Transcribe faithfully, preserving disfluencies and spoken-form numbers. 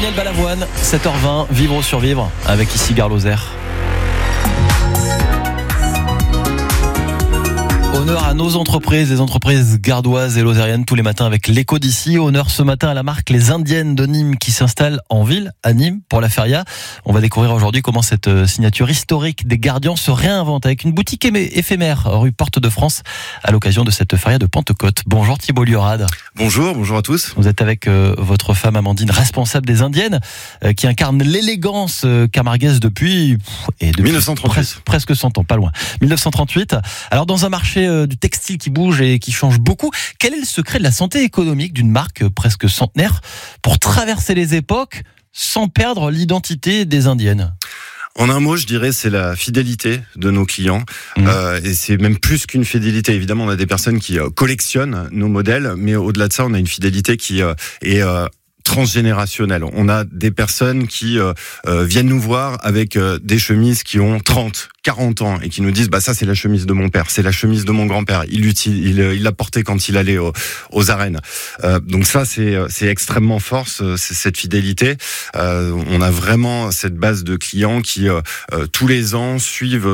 Daniel Balavoine, sept heures vingt, Vivre ou survivre, avec ici Gare Lozère. Honneur à nos entreprises, les entreprises gardoises et lozériennes tous les matins avec l'écho d'ici. Honneur ce matin à la marque Les Indiennes de Nîmes qui s'installe en ville, à Nîmes, pour la feria. On va découvrir aujourd'hui comment cette signature historique des gardiens se réinvente avec une boutique éphémère rue Porte de France à l'occasion de cette feria de Pentecôte. Bonjour Thibault Liorade. Bonjour, bonjour à tous. Vous êtes avec euh, votre femme Amandine, responsable des Indiennes, euh, qui incarne l'élégance euh, camarguaise depuis, pff, et depuis dix-neuf cent trente-huit. Pres- presque cent ans, pas loin. dix-neuf cent trente-huit. Alors dans un marché euh, du textile qui bouge et qui change beaucoup, quel est le secret de la santé économique d'une marque euh, presque centenaire pour traverser les époques sans perdre l'identité des Indiennes ? En un mot, je dirais, c'est la fidélité de nos clients. Mmh. Euh, et c'est même plus qu'une fidélité. Évidemment, on a des personnes qui euh, collectionnent nos modèles, mais au-delà de ça, on a une fidélité qui euh, est euh, transgénérationnelle. On a des personnes qui euh, euh, viennent nous voir avec euh, des chemises qui ont trente, quarante ans et qui nous disent bah ça c'est la chemise de mon père, c'est la chemise de mon grand-père, il l'utilise, il il l'a portée quand il allait aux, aux arènes. Euh, donc ça c'est c'est extrêmement fort, c'est cette fidélité. Euh, on a vraiment cette base de clients qui euh, tous les ans suivent